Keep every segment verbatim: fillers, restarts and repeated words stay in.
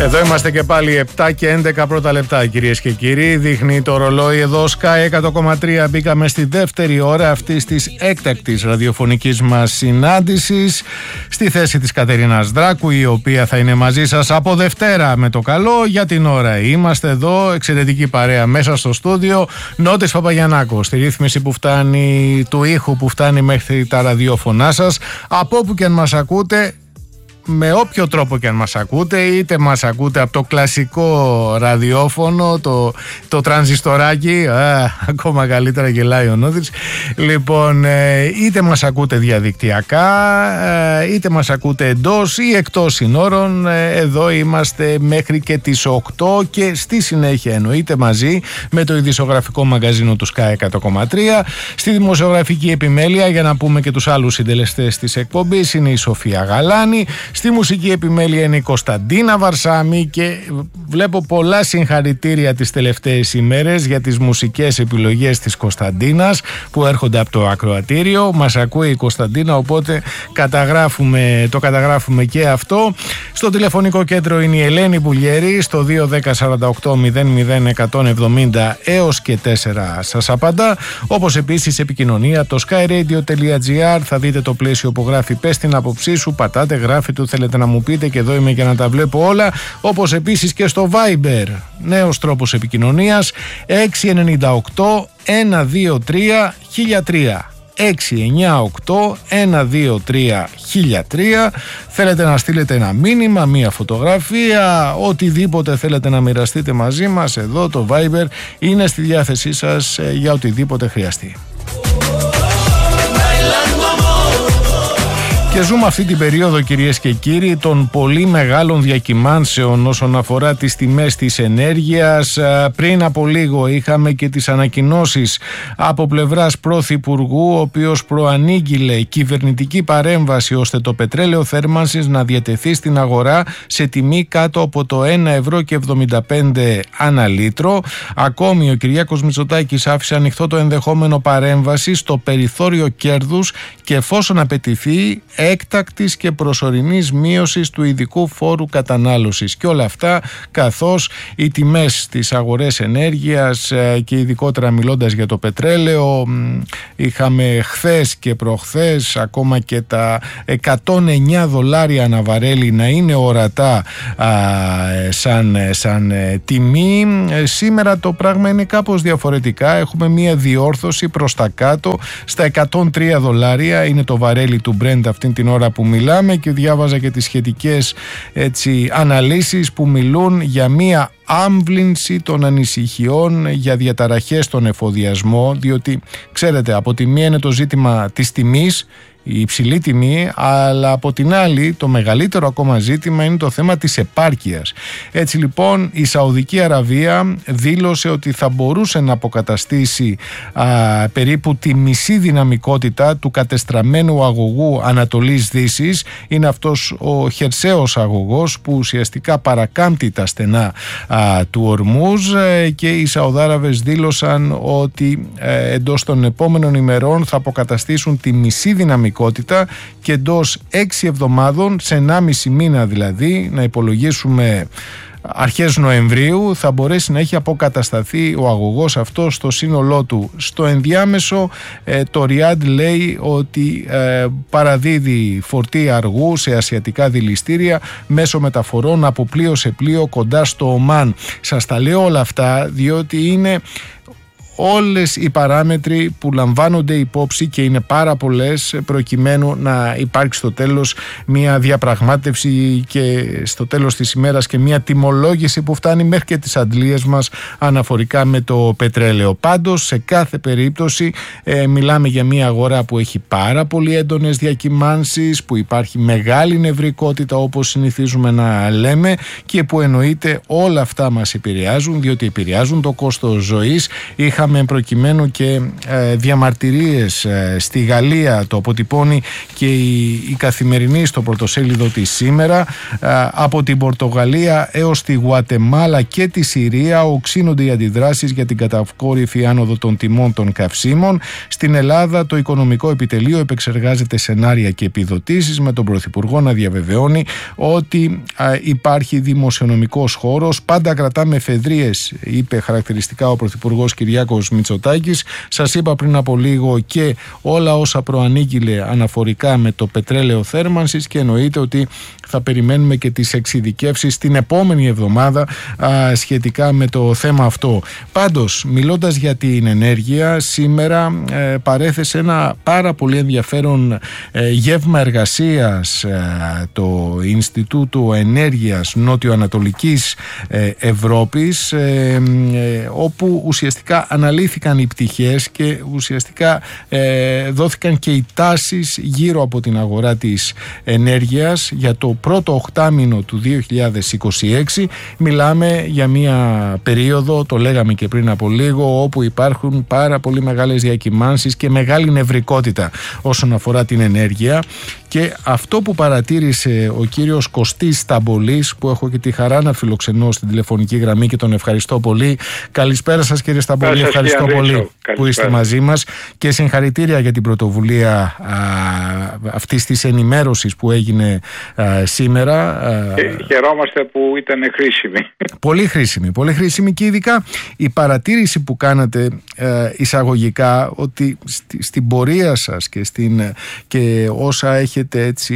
Εδώ είμαστε και πάλι επτά και έντεκα πρώτα λεπτά, κυρίες και κύριοι. Δείχνει το ρολόι εδώ Sky εκατό κόμμα τρία. Μπήκαμε στη δεύτερη ώρα αυτής της έκτακτης ραδιοφωνικής μας συνάντησης, στη θέση της Κατερίνας Δράκου, η οποία θα είναι μαζί σας από Δευτέρα με το καλό. Για την ώρα είμαστε εδώ, εξαιρετική παρέα μέσα στο στούντιο. Νότης Παπαγιαννάκος στη ρύθμιση που φτάνει, του ήχου που φτάνει μέχρι τα ραδιόφωνά σας. Από όπου και αν μας ακούτε, με όποιο τρόπο και αν μας ακούτε, είτε μας ακούτε από το κλασικό ραδιόφωνο, το, το τρανζιστοράκι, α, ακόμα καλύτερα γελάει ο Νότης, λοιπόν, είτε μας ακούτε διαδικτυακά, είτε μας ακούτε εντός ή εκτός συνόρων, εδώ είμαστε μέχρι και τις οκτώ και στη συνέχεια εννοείται μαζί με το ειδησιογραφικό μαγκαζίνο του Sky εκατό κόμμα τρία. Στη δημοσιογραφική επιμέλεια, για να πούμε και τους άλλους συντελεστές της εκπομπής, είναι η Σοφία Γαλάνη. Στη μουσική επιμέλεια είναι η Κωνσταντίνα Βαρσάμη και βλέπω πολλά συγχαρητήρια τις τελευταίες ημέρες για τις μουσικές επιλογές της Κωνσταντίνας που έρχονται από το ακροατήριο. Μας ακούει η Κωνσταντίνα, οπότε καταγράφουμε, το καταγράφουμε και αυτό. Στο τηλεφωνικό κέντρο είναι η Ελένη Μπουλιέρη, στο δύο ένα μηδέν τέσσερα οκτώ μηδέν μηδέν εκατόν εβδομήντα έως και τέσσερα σας απαντά. Όπως επίσης επικοινωνία το skyradio τελεία gr, θα δείτε το πλαίσιο που γράφει «Πες την άποψή σου», πατάτε, γράφει του, θέλετε να μου πείτε και εδώ είμαι για να τα βλέπω όλα. Όπως επίσης και στο Viber, νέος τρόπος επικοινωνίας, έξι εννιά οκτώ ένα δύο τρία χίλια τρία. έξι εννιά οκτώ ένα δύο τρία χίλια τρία. Θέλετε να στείλετε ένα μήνυμα, μία φωτογραφία, οτιδήποτε θέλετε να μοιραστείτε μαζί μας, εδώ το Viber είναι στη διάθεσή σας για οτιδήποτε χρειαστεί. Και ζούμε αυτή την περίοδο, κυρίες και κύριοι, των πολύ μεγάλων διακυμάνσεων όσον αφορά τις τιμές της ενέργειας. Πριν από λίγο είχαμε και τις ανακοινώσεις από πλευράς Πρωθυπουργού, ο οποίος προανήγγειλε κυβερνητική παρέμβαση ώστε το πετρέλαιο θέρμανσης να διατεθεί στην αγορά σε τιμή κάτω από το ένα ευρώ και εβδομήντα πέντε ανά λίτρο. Ακόμη ο Κυριάκος Μητσοτάκης άφησε ανοιχτό το ενδεχόμενο παρέμβαση στο περιθώριο κέρδους και εφόσον απαιτηθεί έκτακτης και προσωρινής μείωσης του ειδικού φόρου κατανάλωσης. Και όλα αυτά καθώς οι τιμές στις αγορές ενέργειας και ειδικότερα μιλώντας για το πετρέλαιο, είχαμε χθες και προχθές ακόμα και τα εκατόν εννιά δολάρια ανά βαρέλι να είναι ορατά α, σαν, σαν τιμή. Σήμερα το πράγμα είναι κάπως διαφορετικά. Έχουμε μία διόρθωση προς τα κάτω στα εκατόν τρία δολάρια είναι το βαρέλι του Brent αυτήν την ώρα που μιλάμε, και διάβαζα και τις σχετικές έτσι, αναλύσεις που μιλούν για μία άμβλυνση των ανησυχιών για διαταραχές στον εφοδιασμό, διότι ξέρετε, από τη μία είναι το ζήτημα της τιμής, η υψηλή τιμή, αλλά από την άλλη το μεγαλύτερο ακόμα ζήτημα είναι το θέμα της επάρκειας. Έτσι λοιπόν η Σαουδική Αραβία δήλωσε ότι θα μπορούσε να αποκαταστήσει α, περίπου τη μισή δυναμικότητα του κατεστραμμένου αγωγού Ανατολής Δύσης. Είναι αυτός ο χερσαίος αγωγός που ουσιαστικά παρακάμπτει τα στενά α, του Ορμούζ, ε, και οι Σαουδάραβες δήλωσαν ότι ε, εντός των επόμενων ημερών θα αποκαταστήσουν τη μισή δυναμικότητα και εντός έξι εβδομάδων, σε ενάμιση μήνα δηλαδή, να υπολογίσουμε αρχές Νοεμβρίου, θα μπορέσει να έχει αποκατασταθεί ο αγωγός αυτό στο σύνολό του. Στο ενδιάμεσο ε, το Ριάντ λέει ότι ε, παραδίδει φορτία αργού σε ασιατικά δηληστήρια μέσω μεταφορών από πλοίο σε πλοίο κοντά στο Ομάν. Σας τα λέω όλα αυτά διότι είναι όλες οι παράμετροι που λαμβάνονται υπόψη και είναι πάρα πολλές προκειμένου να υπάρξει στο τέλος μια διαπραγμάτευση και στο τέλος της ημέρας και μια τιμολόγηση που φτάνει μέχρι και τις αντλίες μας αναφορικά με το πετρέλαιο. Πάντως σε κάθε περίπτωση ε, μιλάμε για μια αγορά που έχει πάρα πολύ έντονες διακυμάνσεις, που υπάρχει μεγάλη νευρικότητα όπως συνηθίζουμε να λέμε, και που εννοείται όλα αυτά μας επηρεάζουν, διότι επηρεάζουν το κόστος ζωής. Είχα είχαμε προκειμένου και ε, διαμαρτυρίες ε, στη Γαλλία, το αποτυπώνει και η, η Καθημερινή στο πρωτοσέλιδο της σήμερα, ε, από την Πορτογαλία έως τη Γουατεμάλα και τη Συρία οξύνονται οι αντιδράσεις για την κατακόρυφη άνοδο των τιμών των καυσίμων. Στην Ελλάδα το Οικονομικό Επιτελείο επεξεργάζεται σενάρια και επιδοτήσεις, με τον Πρωθυπουργό να διαβεβαιώνει ότι α, υπάρχει δημοσιονομικός χώρος. Πάντα κρατάμε εφεδρίες, είπε χαρακτηριστικά ο Πρωθυπουργός Κυριάκος Μητσοτάκης. Σας είπα πριν από λίγο και όλα όσα προανήγγειλε αναφορικά με το πετρέλαιο θέρμανσης, και εννοείται ότι θα περιμένουμε και τις εξειδικεύσεις την επόμενη εβδομάδα α, σχετικά με το θέμα αυτό. Πάντως, μιλώντας για την ενέργεια, σήμερα ε, παρέθεσε ένα πάρα πολύ ενδιαφέρον ε, γεύμα εργασίας ε, το Ινστιτούτο Ενέργειας Νότιο-Ανατολικής ε, Ευρώπης, ε, ε, όπου ουσιαστικά αναλύθηκαν οι πτυχές και ουσιαστικά ε, δόθηκαν και οι τάσεις γύρω από την αγορά της ενέργειας για το πρώτο οχτάμηνο του δύο χιλιάδες είκοσι έξι. Μιλάμε για μια περίοδο, το λέγαμε και πριν από λίγο, όπου υπάρχουν πάρα πολύ μεγάλες διακυμάνσεις και μεγάλη νευρικότητα όσον αφορά την ενέργεια. Και αυτό που παρατήρησε ο κύριος Κωστής Σταμπολής, που έχω και τη χαρά να φιλοξενώ στην τηλεφωνική γραμμή και τον ευχαριστώ πολύ. Καλησπέρα σας κύριε Σταμπολή, σας ευχαριστώ πολύ Καλησπέρα. που είστε μαζί μας και συγχαρητήρια για την πρωτοβουλία α, αυτής της ενημέρωσης που έγινε α, σήμερα. Ε, χαιρόμαστε που ήταν χρήσιμη. Πολύ χρήσιμη, πολύ χρήσιμη, και ειδικά η παρατήρηση που κάνατε ε, εισαγωγικά, ότι στη, στην πορεία σας και, στην, και όσα έχετε έτσι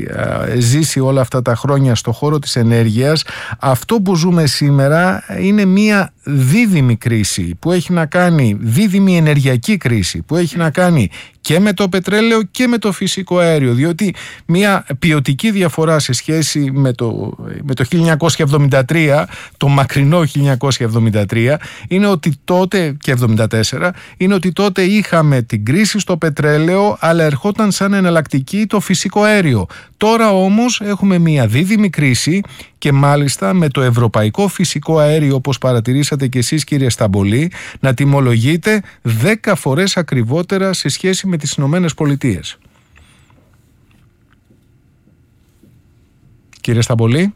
ε, ζήσει όλα αυτά τα χρόνια στο χώρο της ενέργειας, αυτό που ζούμε σήμερα είναι μια δίδυμη κρίση που έχει να κάνει, δίδυμη ενεργειακή κρίση που έχει να κάνει και με το πετρέλαιο και με το φυσικό αέριο, διότι μια ποιοτική διαφορά σε σχέση με το, με το χίλια εννιακόσια εβδομήντα τρία, το μακρινό χίλια εννιακόσια εβδομήντα τρία, είναι ότι τότε, και εβδομήντα τέσσερα, είναι ότι τότε είχαμε την κρίση στο πετρέλαιο, αλλά ερχόταν σαν εναλλακτική το φυσικό αέριο. Τώρα όμως έχουμε μια δίδυμη κρίση, και μάλιστα με το ευρωπαϊκό φυσικό αέριο, όπως παρατηρήσατε και εσείς κύριε Σταμπολή, να τιμολογείται δέκα φορές ακριβότερα σε σχέση με τις Ηνωμένες Πολιτείες. Κύριε Σταμπολή.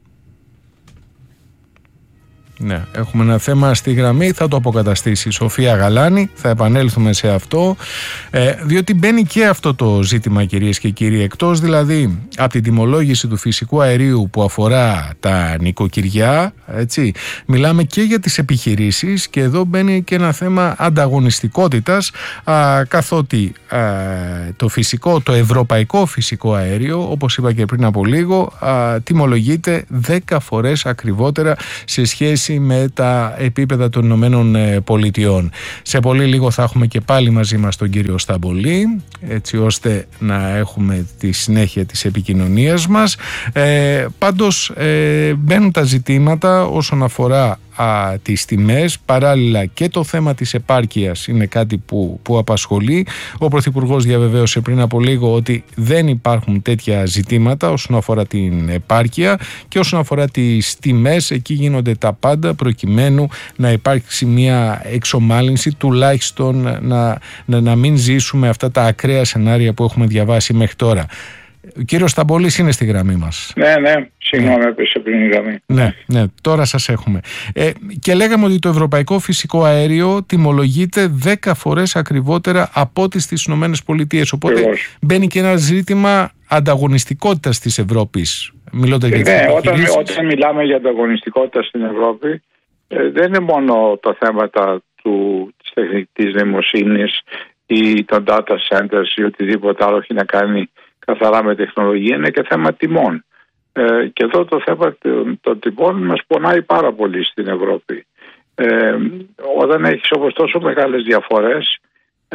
Ναι, έχουμε ένα θέμα στη γραμμή, θα το αποκαταστήσει η Σοφία Γαλάνη, θα επανέλθουμε σε αυτό, ε, διότι μπαίνει και αυτό το ζήτημα, κυρίες και κύριοι, εκτός δηλαδή από την τιμολόγηση του φυσικού αερίου που αφορά τα νοικοκυριά, έτσι, μιλάμε και για τις επιχειρήσεις, και εδώ μπαίνει και ένα θέμα ανταγωνιστικότητας, α, καθότι α, το φυσικό, το ευρωπαϊκό φυσικό αέριο, όπως είπα και πριν από λίγο, α, τιμολογείται δέκα φορές ακριβότερα σε σχέση με τα επίπεδα των Ηνωμένων Πολιτειών. Σε πολύ λίγο θα έχουμε και πάλι μαζί μας τον κύριο Σταμπολή, έτσι ώστε να έχουμε τη συνέχεια της επικοινωνίας μας. Ε, πάντως ε, μπαίνουν τα ζητήματα όσον αφορά α, τις τιμές, παράλληλα και το θέμα της επάρκειας είναι κάτι που, που απασχολεί. Ο Πρωθυπουργός διαβεβαίωσε πριν από λίγο ότι δεν υπάρχουν τέτοια ζητήματα όσον αφορά την επάρκεια, και όσον αφορά τις τιμές, εκεί γίνονται τα πάντα προκειμένου να υπάρξει μια εξομάλυνση, τουλάχιστον να, να, να μην ζήσουμε αυτά τα ακραία σενάρια που έχουμε διαβάσει μέχρι τώρα. Ο κύριος Σταμπολής είναι στη γραμμή μας. Ναι, ναι, συγγνώμη, έπεσε πριν η γραμμή. Ναι, ναι, τώρα σας έχουμε. Ε, και λέγαμε ότι το ευρωπαϊκό φυσικό αέριο τιμολογείται δέκα φορές ακριβότερα από ό,τι στις Ηνωμένες Πολιτείες. Οπότε Ακριβώς. μπαίνει και ένα ζήτημα ανταγωνιστικότητας της Ευρώπης. Μιλώντας για τις ναι, όταν, όταν μιλάμε για ανταγωνιστικότητα στην Ευρώπη, ε, δεν είναι μόνο τα θέματα του, της τεχνητής νοημοσύνης ή των data centers ή οτιδήποτε άλλο έχει να κάνει καθαρά με τεχνολογία, είναι και θέμα τιμών. Ε, και εδώ το θέμα των, των τιμών μας πονάει πάρα πολύ στην Ευρώπη. Ε, όταν έχεις όπως τόσο μεγάλες διαφορές, ε,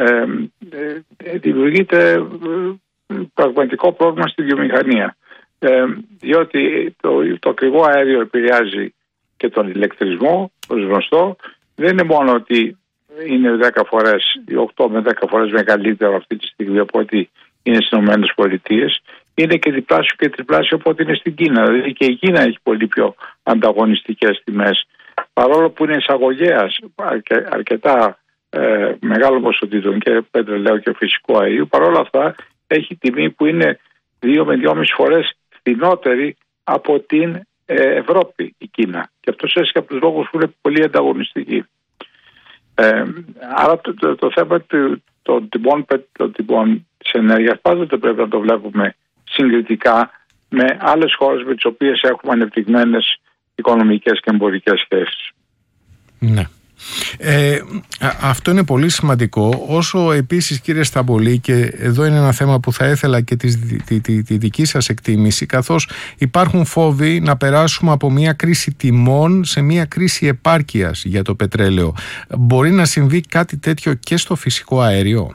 ε, δημιουργείται ε, πραγματικό πρόβλημα στη βιομηχανία. Ε, διότι το, το ακριβό αέριο επηρεάζει και τον ηλεκτρισμό, ως γνωστό. Δεν είναι μόνο ότι είναι δέκα φορές ή οκτώ με δέκα φορές μεγαλύτερο αυτή τη στιγμή από ότι είναι στις Ηνωμένες Πολιτείες, είναι και διπλάσιο και τριπλάσιο από ό,τι είναι στην Κίνα. Δηλαδή και η Κίνα έχει πολύ πιο ανταγωνιστικές τιμές παρόλο που είναι εισαγωγέας αρκε, αρκετά ε, μεγάλο ποσοτήτων και πετρελαίου και φυσικού αερίου, παρόλα αυτά έχει τιμή που είναι δύο με δυόμιση φορές φθηνότερη από την ε, Ευρώπη, η Κίνα. Και αυτό είναι και από τους λόγους που είναι πολύ ανταγωνιστική. Ε, άρα το, το, το θέμα του, των τιμών, το τιμών της ενέργειας πάντοτε πρέπει να το βλέπουμε συγκριτικά με άλλες χώρες με τις οποίες έχουμε ανεπτυγμένες οικονομικές και εμπορικές σχέσεις. Ναι. Ε, αυτό είναι πολύ σημαντικό. Όσο επίσης, κύριε Σταμπολή, και εδώ είναι ένα θέμα που θα ήθελα και τη, τη, τη, τη δική σας εκτίμηση, καθώς υπάρχουν φόβοι να περάσουμε από μια κρίση τιμών σε μια κρίση επάρκειας για το πετρέλαιο. Μπορεί να συμβεί κάτι τέτοιο και στο φυσικό αέριο?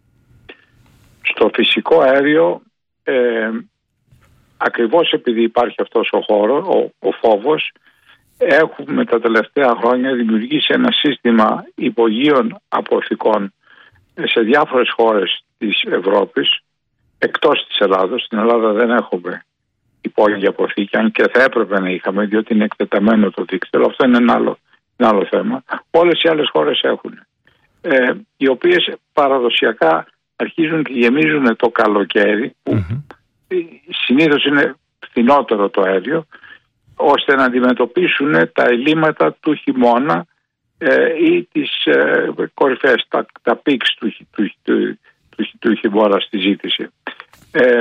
Στο φυσικό αέριο ε, ακριβώς επειδή υπάρχει αυτός ο χώρος, ο, ο φόβος, έχουμε τα τελευταία χρόνια δημιουργήσει ένα σύστημα υπογείων αποθηκών σε διάφορες χώρες της Ευρώπης, εκτός της Ελλάδος. Στην Ελλάδα δεν έχουμε υπόγεια αποθήκη, αν και θα έπρεπε να είχαμε, διότι είναι εκτεταμένο το δίκτυο. Αυτό είναι ένα άλλο, ένα άλλο θέμα. Όλες οι άλλες χώρες έχουν, ε, οι οποίες παραδοσιακά αρχίζουν και γεμίζουν το καλοκαίρι, που mm-hmm. συνήθως είναι φθηνότερο το αέριο, ώστε να αντιμετωπίσουν τα ελλείμματα του χειμώνα ε, ή τις ε, κορυφές, τα, τα πίξ του, του, του, του, του χειμώνα στη ζήτηση. Ε,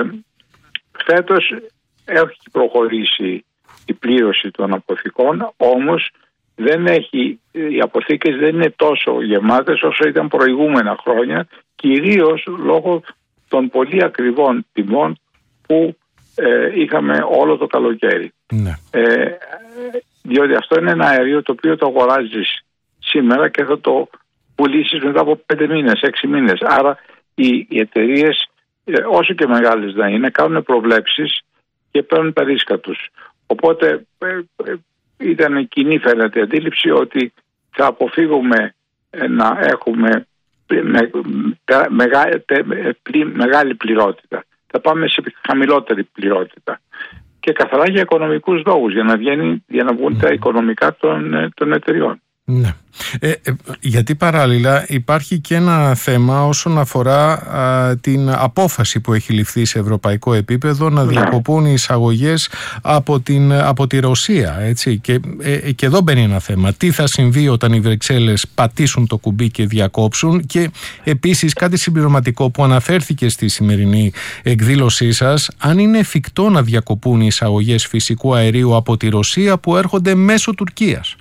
φέτος έχει προχωρήσει η πλήρωση των αποθηκών, όμως δεν έχει, οι αποθήκες δεν είναι τόσο γεμάτες όσο ήταν προηγούμενα χρόνια, κυρίως λόγω των πολύ ακριβών τιμών που ε, είχαμε όλο το καλοκαίρι. Ναι. Ε, διότι αυτό είναι ένα αέριο το οποίο το αγοράζεις σήμερα και θα το πουλήσεις μετά από πέντε μήνες, έξι μήνες. Άρα οι, οι εταιρείες, ε, όσο και μεγάλες να είναι, κάνουν προβλέψεις και παίρνουν τα ρίσκα τους. Οπότε ε, ε, ήταν κοινή, φαίνεται, αντίληψη ότι θα αποφύγουμε ε, να έχουμε με, με, μεγά, τε, πλη, μεγάλη πληρότητα. Θα πάμε σε χαμηλότερη πληρότητα. Και καθαρά για οικονομικούς λόγους, για να, βγαίνει, για να βγουν mm. τα οικονομικά των, των εταιριών. Ναι. Ε, ε, γιατί παράλληλα υπάρχει και ένα θέμα όσον αφορά α, την απόφαση που έχει ληφθεί σε ευρωπαϊκό επίπεδο να διακοπούν οι εισαγωγές από, την, από τη Ρωσία, έτσι. Και, ε, και εδώ μπαίνει ένα θέμα. Τι θα συμβεί όταν οι Βρυξέλλες πατήσουν το κουμπί και διακόψουν? Και επίσης κάτι συμπληρωματικό που αναφέρθηκε στη σημερινή εκδήλωσή σας, αν είναι εφικτό να διακοπούν οι εισαγωγές φυσικού αερίου από τη Ρωσία που έρχονται μέσω Τουρκίας?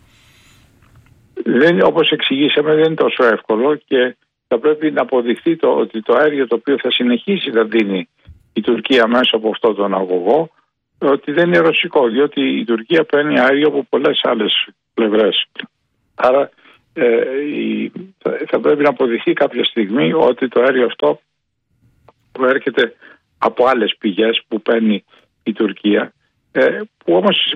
Δεν, όπως εξηγήσαμε, δεν είναι τόσο εύκολο και θα πρέπει να αποδειχθεί το, ότι το αέριο το οποίο θα συνεχίσει να δίνει η Τουρκία μέσα από αυτό τον αγωγό, ότι δεν είναι ρωσικό, διότι η Τουρκία παίρνει αέριο από πολλές άλλες πλευρές. Άρα ε, η, θα, θα πρέπει να αποδειχθεί κάποια στιγμή ότι το αέριο αυτό προέρχεται από άλλες πηγές που παίρνει η Τουρκία, που όμως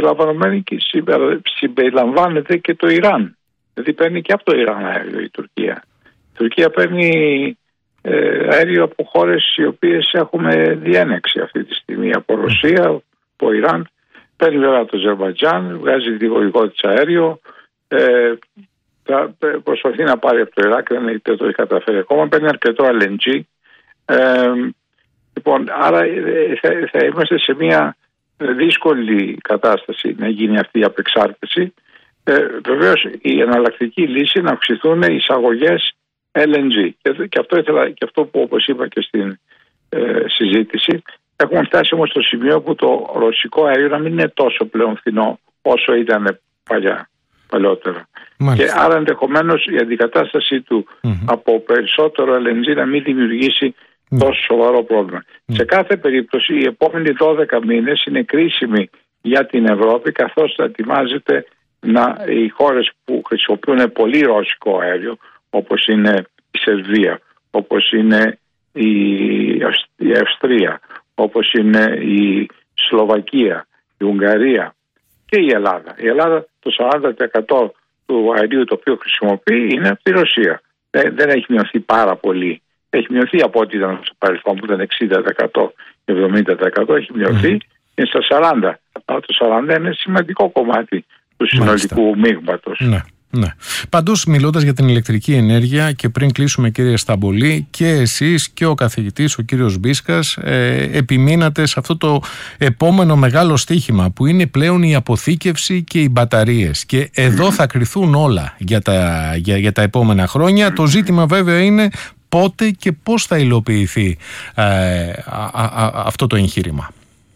συμπεριλαμβάνεται και το Ιράν. Δηλαδή παίρνει και από το Ιράν αέριο η Τουρκία. Η Τουρκία παίρνει ε, αέριο από χώρες οι οποίες έχουμε διένεξη αυτή τη στιγμή, από Ρωσία, από Ιράν. Παίρνει βέβαια το Αζερμπαϊτζάν, βγάζει διγωγικό της αέριο, ε, θα προσπαθεί να πάρει από το Ιράκ, δεν το έχει καταφέρει ακόμα. Παίρνει αρκετό ελ εν τζι. Ε, λοιπόν, άρα θα, θα είμαστε σε μια δύσκολη κατάσταση να γίνει αυτή η απεξάρτηση. Ε, βεβαίως η εναλλακτική λύση είναι να αυξηθούν οι εισαγωγές ελ εν τζι. Και, και, αυτό, ήθελα, και αυτό που, όπως είπα και στην ε, συζήτηση, έχουμε φτάσει όμως στο σημείο που το ρωσικό αέριο να μην είναι τόσο πλέον φθηνό όσο ήταν παλιά, παλιότερα. Μάλιστα. Και άρα ενδεχομένως η αντικατάστασή του mm-hmm. από περισσότερο ελ εν τζι να μην δημιουργήσει τόσο σοβαρό πρόβλημα. Mm. Σε κάθε περίπτωση οι επόμενοι δώδεκα μήνες είναι κρίσιμοι για την Ευρώπη, καθώς θα ετοιμάζεται να, οι χώρες που χρησιμοποιούν πολύ ρώσικο αέριο, όπως είναι η Σερβία, όπως είναι η, η Αυστρία, όπως είναι η Σλοβακία, η Ουγγαρία και η Ελλάδα. Η Ελλάδα το σαράντα τοις εκατό του αερίου το οποίο χρησιμοποιεί είναι από τη Ρωσία. Δεν, δεν έχει μειωθεί πάρα πολύ. Έχει μειωθεί από ό,τι ήταν στο παρελθόν που ήταν εξήντα τοις εκατό, εβδομήντα τοις εκατό, έχει μειωθεί, mm. είναι στα σαράντα τοις εκατό. Αλλά το σαράντα τοις εκατό είναι σημαντικό κομμάτι του συνολικού μείγματος. Ναι. Ναι. Παντούς, μιλώντας για την ηλεκτρική ενέργεια, και πριν κλείσουμε, κύριε Σταμπολή, και εσείς και ο καθηγητής, ο κύριος Μπίσκας, ε, επιμείνατε σε αυτό το επόμενο μεγάλο στοίχημα που είναι πλέον η αποθήκευση και οι μπαταρίες, και εδώ θα κριθούν όλα για τα, για, για τα επόμενα χρόνια. Το ζήτημα βέβαια είναι πότε και πώς θα υλοποιηθεί ε, α, α, α, αυτό το εγχείρημα.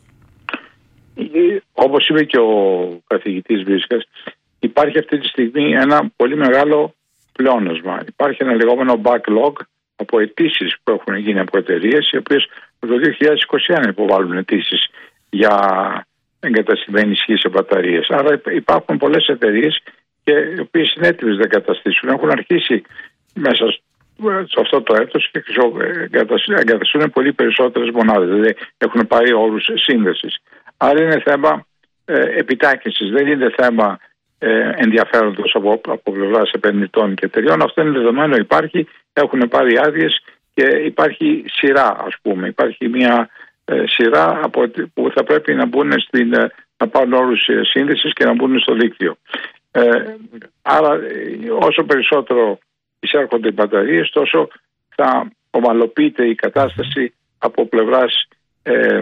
Όπως είπε και ο καθηγητής Μπίσκας, υπάρχει αυτή τη στιγμή ένα πολύ μεγάλο πλεόνασμα. Υπάρχει ένα λεγόμενο backlog από αιτήσεις που έχουν γίνει από εταιρείες, οι οποίες το δύο χιλιάδες είκοσι ένα υποβάλλουν αιτήσεις για εγκαταστημένη ισχύ σε μπαταρίες. Άρα υπάρχουν πολλές εταιρείες και οι οποίες είναι έτοιμες να εγκαταστήσουν. Έχουν αρχίσει μέσα σε αυτό το έτος και εγκαταστούν πολύ περισσότερες μονάδες. Δηλαδή έχουν πάρει όρους σύνδεσης. Άρα είναι θέμα ε, επιτάχυνσης, δεν είναι θέμα ενδιαφέροντος από, από πλευράς επενδυτών και εταιριών. Αυτό είναι δεδομένο, υπάρχει, έχουν πάρει άδειες και υπάρχει σειρά, ας πούμε. Υπάρχει μια ε, σειρά από, που θα πρέπει να μπουν στην, ε, να πάρουν όρους σύνδεσης και να μπουν στο δίκτυο. Ε, άρα όσο περισσότερο εισέρχονται οι μπαταρίες, τόσο θα ομαλοποιείται η κατάσταση από πλευράς ε, ε,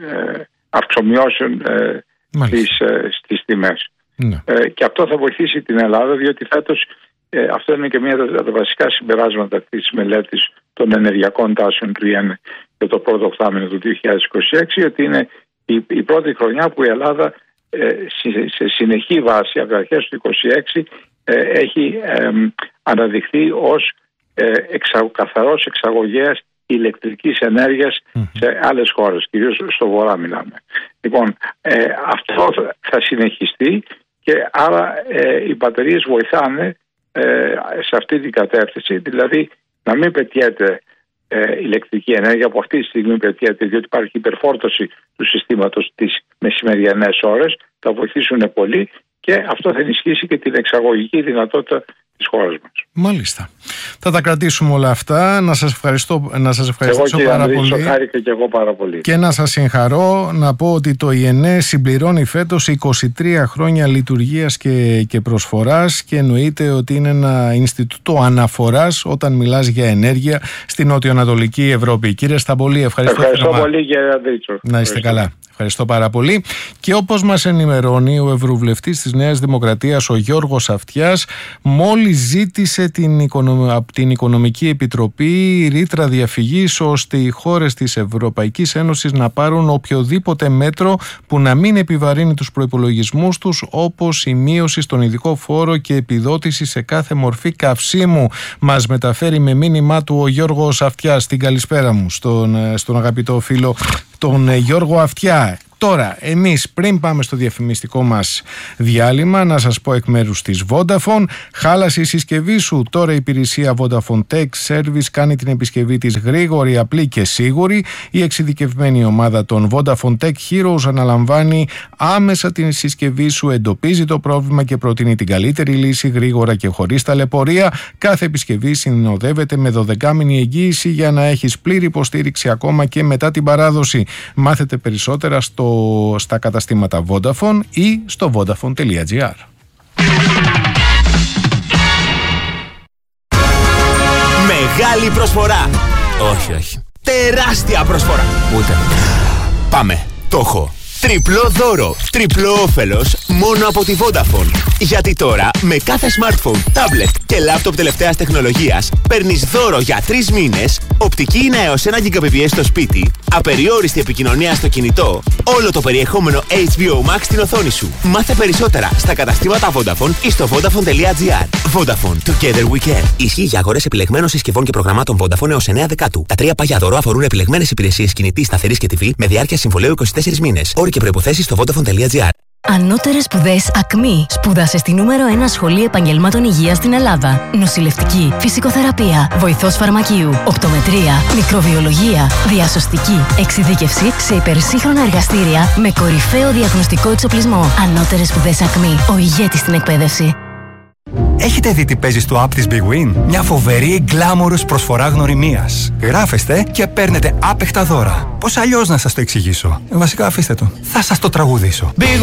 αυξομοιώσεων ε, στις, ε, στις τιμές. Ναι. Ε, και αυτό θα βοηθήσει την Ελλάδα, διότι φέτος ε, αυτό είναι και μία από τα βασικά συμπεράσματα της μελέτης των ενεργειακών τάσεων του ΙΕΝ για το πρώτο οκτάμηνο του δύο χιλιάδες είκοσι έξι, ότι είναι η, η πρώτη χρονιά που η Ελλάδα ε, σε, σε συνεχή βάση από τις αρχές του είκοσι έξι ε, έχει ε, αναδειχθεί ως ε, εξα, καθαρός εξαγωγέας ηλεκτρικής ενέργειας mm. σε άλλες χώρες, κυρίως στο βορρά μιλάμε. Λοιπόν, ε, αυτό θα συνεχιστεί και άρα ε, οι μπαταρίες βοηθάνε ε, σε αυτή την κατεύθυνση, δηλαδή να μην πετιέται ε, ηλεκτρική ενέργεια, που αυτή τη στιγμή πετιέται, διότι υπάρχει υπερφόρτωση του συστήματος τις μεσημεριανές ώρες, θα βοηθήσουν πολύ και αυτό θα ενισχύσει και την εξαγωγική δυνατότητα της χώρας μας. Μάλιστα. Θα τα κρατήσουμε όλα αυτά. Να σας ευχαριστώ, να σας ευχαριστήσω εγώ, πάρα Ανδρή, πολύ. Χάρηκα και εγώ πάρα πολύ. Και να σας συγχαρώ, να πω ότι το ΙΕΝΕ συμπληρώνει φέτος είκοσι τρία χρόνια λειτουργίας και, και προσφοράς, και εννοείται ότι είναι ένα Ινστιτούτο αναφοράς όταν μιλάς για ενέργεια στην νοτιοανατολική Ευρώπη. Κύριε Σταμπολή, ευχαριστώ. Ευχαριστώ πολύ, κύριε Ανδρίτσο. Να είστε καλά. Ευχαριστώ πάρα πολύ. Και όπως μας ενημερώνει ο Ευρωβουλευτής της Νέας Δημοκρατίας, ο Γιώργος Αυτιάς, μόλις ζήτησε την, οικονομ... από την Οικονομική Επιτροπή ρήτρα διαφυγής, ώστε οι χώρες της Ευρωπαϊκής Ένωσης να πάρουν οποιοδήποτε μέτρο που να μην επιβαρύνει τους προϋπολογισμούς τους, όπως η μείωση στον ειδικό φόρο και επιδότηση σε κάθε μορφή καυσίμου. Μας μεταφέρει με μήνυμά του ο Γιώργος Αυτιάς. Την καλησπέρα μου στον, στον αγαπητό φίλο τον Γιώργο Αυτιά. Τώρα, εμείς πριν πάμε στο διαφημιστικό μας διάλειμμα, να σας πω εκ μέρους της Vodafone, χάλασε η συσκευή σου. Τώρα η υπηρεσία Vodafone Tech Service κάνει την επισκευή της γρήγορη, απλή και σίγουρη. Η εξειδικευμένη ομάδα των Vodafone Tech Heroes αναλαμβάνει άμεσα την συσκευή σου, εντοπίζει το πρόβλημα και προτείνει την καλύτερη λύση γρήγορα και χωρίς ταλαιπωρία. Κάθε επισκευή συνοδεύεται με δωδεκάμηνη εγγύηση για να έχεις πλήρη υποστήριξη ακόμα και μετά την παράδοση. Μάθετε περισσότερα στο στα καταστήματα Vodafone ή στο vodafone τελεία gr. Μεγάλη προσφορά. Όχι, όχι. Τεράστια προσφορά. Ούτε. Πάμε. Το έχω. Τριπλό δώρο, τριπλό όφελος μόνο από τη Vodafone. Γιατί τώρα με κάθε smartphone, tablet και laptop τελευταίας τεχνολογίας παίρνεις δώρο για τρεις μήνες, οπτική ίνα έως ένα γιγαμπιτ στο σπίτι, απεριόριστη επικοινωνία στο κινητό, όλο το περιεχόμενο έιτς μπι ο Max στην οθόνη σου. Μάθε περισσότερα στα καταστήματα Vodafone ή στο vodafone τελεία gr. Vodafone, together we can. Ισχύει για αγορές επιλεγμένων συσκευών και προγραμμάτων Vodafone έως εννέα Δεκάτου. Τα τρία παγιά δώρο αφορούν επιλεγμένες υπηρεσίες κινητής, σταθερής και τι βι με διάρκεια συμβολαίου είκοσι τέσσερις μήνες. Όροι και προϋποθέσεις στο vodafone τελεία gr. Ανώτερες σπουδές ΑΚΜΗ. Σπούδασε στη νούμερο ένα σχολή επαγγελμάτων υγείας στην Ελλάδα. Νοσηλευτική, φυσικοθεραπεία, βοηθός φαρμακείου, οπτομετρία, μικροβιολογία, διασωστική, εξειδίκευση σε υπερσύγχρονα εργαστήρια με κορυφαίο διαγνωστικό εξοπλισμό. Ανώτερες σπουδές ΑΚΜΗ. Ο ηγέτης στην εκπαίδευση. Έχετε δει τι παίζει στο app της Big Win? Μια φοβερή γκλάμορος προσφορά γνωριμίας. Γράφεστε και παίρνετε άπεχτα δώρα. Πώς αλλιώς να σας το εξηγήσω? Βασικά αφήστε το. Θα σας το τραγουδήσω.